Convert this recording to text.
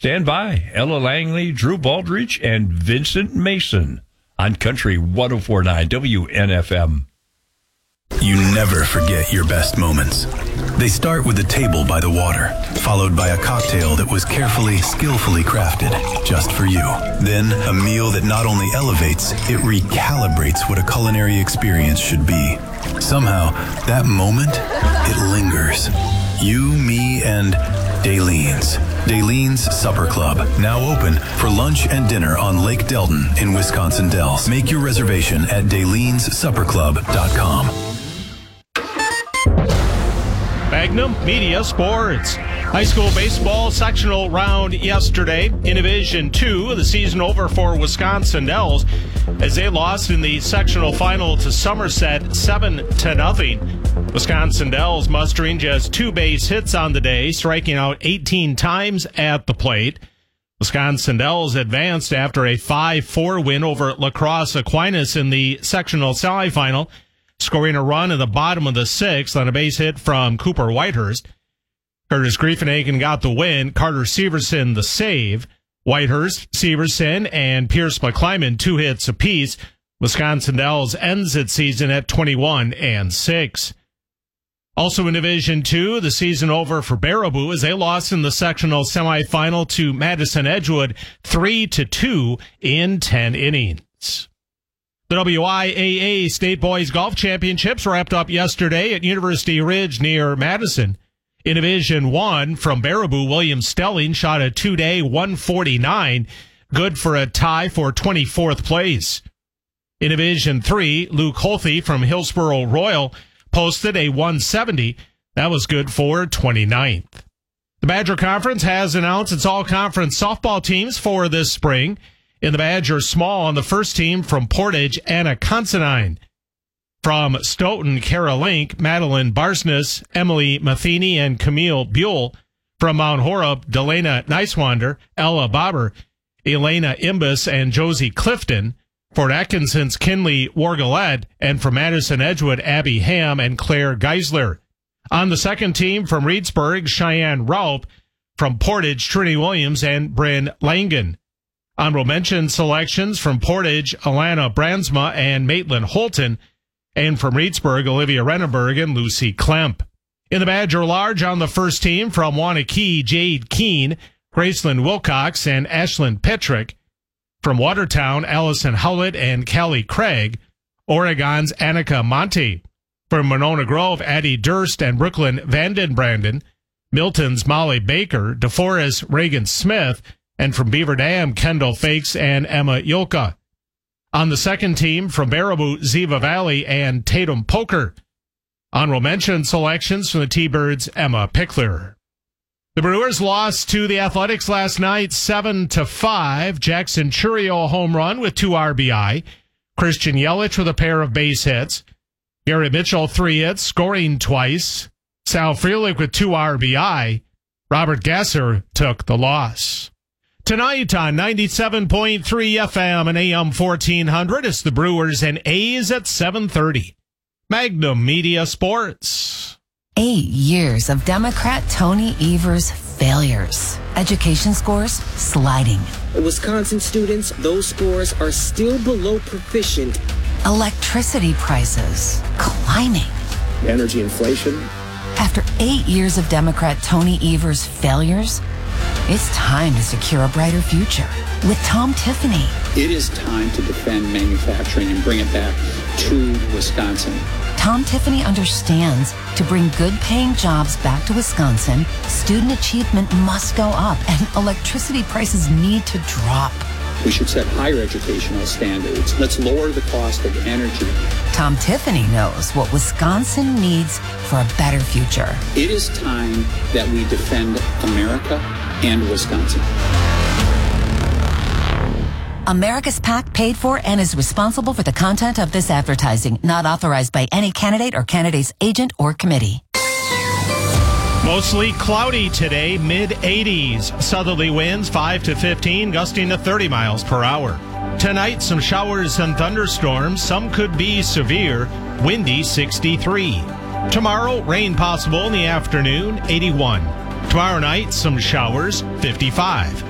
Stand by. Ella Langley, Drew Baldridge, and Vincent Mason on Country 104.9 WNFM. You never forget your best moments. They start with a table by the water, followed by a cocktail that was carefully, skillfully crafted just for you. Then a meal that not only elevates, it recalibrates what a culinary experience should be. Somehow, that moment, it lingers. You, me, and Dalene's. Dalene's Supper Club, now open for lunch and dinner on Lake Delton in Wisconsin Dells. Make your reservation at Dalene'sSupperClub.com. Magnum Media Sports. High school baseball sectional round yesterday. In Division 2, the season over for Wisconsin Dells as they lost in the sectional final to Somerset 7-0. Wisconsin Dells mustering just 2 base hits on the day, striking out 18 times at the plate. Wisconsin Dells advanced after a 5-4 win over La Crosse Aquinas in the sectional semifinal, scoring a run in the bottom of the 6th on a base hit from Cooper Whitehurst. Curtis Griefenhagen got the win. Carter Severson the save. Whitehurst, Severson, and Pierce McClyman 2 hits apiece. Wisconsin Dells ends its season at 21-6. Also in Division 2, the season over for Baraboo as they lost in the sectional semifinal to Madison Edgewood 3-2 in 10 innings. The WIAA State Boys Golf Championships wrapped up yesterday at University Ridge near Madison. In Division 1, from Baraboo, William Stelling shot a 2-day 149, good for a tie for 24th place. In Division 3, Luke Holthe from Hillsboro Royal posted a 170. That was good for 29th. The Badger Conference has announced its all-conference softball teams for this spring. In the Badger Small, on the first team from Portage, Anna Considine. From Stoughton, Kara Link, Madeline Barsness, Emily Matheny, and Camille Buell. From Mount Horeb, Delana Neiswander, Ella Bobber, Elena Imbus, and Josie Clifton. Fort Atkinson's Kinley Wargaled, and from Madison Edgewood, Abby Ham and Claire Geisler. On the second team from Reedsburg, Cheyenne Raup. From Portage, Trinity Williams and Bryn Langen. Honorable mention selections from Portage, Alana Brandsma and Maitland Holton. And from Reedsburg, Olivia Renenberg and Lucy Klemp. In the Badger Large on the first team from Wanakee, Jade Keene, Graceland Wilcox, and Ashlyn Petrick. From Watertown, Allison Howlett and Callie Craig. Oregon's Annika Monte. From Monona Grove, Addie Durst and Brooklyn Vandenbranden. Milton's Molly Baker, DeForest Reagan Smith, and from Beaver Dam, Kendall Fakes and Emma Yolka. On the second team from Baraboo, Ziva Valley and Tatum Poker. Honorable mention selections from the T-Birds, Emma Pickler. The Brewers lost to the Athletics last night 7-5. Jackson Churio a home run with 2 RBI. Christian Yelich with a pair of base hits. Gary Mitchell 3 hits, scoring twice. Sal Frelick with 2 RBI. Robert Gasser took the loss. Tonight on 97.3 FM and AM 1400, it's the Brewers and A's at 7:30. Magnum Media Sports. 8 years of Democrat Tony Evers' failures. Education scores sliding. Wisconsin students, those scores are still below proficient. Electricity prices climbing. Energy inflation. After 8 years of Democrat Tony Evers' failures, it's time to secure a brighter future with Tom Tiffany. It is time to defend manufacturing and bring it back to Wisconsin. Tom Tiffany understands to bring good-paying jobs back to Wisconsin, student achievement must go up and electricity prices need to drop. We should set higher educational standards. Let's lower the cost of energy. Tom Tiffany knows what Wisconsin needs for a better future. It is time that we defend America and Wisconsin. America's PAC paid for and is responsible for the content of this advertising, not authorized by any candidate or candidate's agent or committee. Mostly cloudy today, mid-80s. Southerly winds 5 to 15, gusting to 30 miles per hour. Tonight, some showers and thunderstorms. Some could be severe. Windy 63. Tomorrow, rain possible in the afternoon, 81. Tomorrow night, some showers, 55.